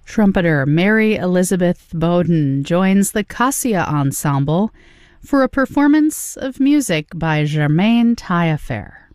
Trumpeter Mary Elizabeth Bowden joins the Cassia Ensemble for a performance of music by Germaine Taillefer.